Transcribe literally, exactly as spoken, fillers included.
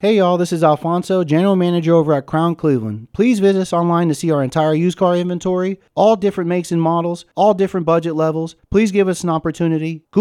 Hey y'all, this is Alfonso, General Manager over at Crown Cleveland. Please visit us online to see our entire used car inventory, all different makes and models, all different budget levels. Please give us an opportunity.